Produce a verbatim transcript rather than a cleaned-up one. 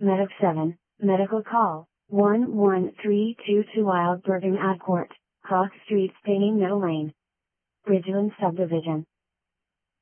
Medic seven, medical call, one one three two two Wildbergen Ad Court, Cox Street, Spain, Middle Lane. Bridgeland Subdivision.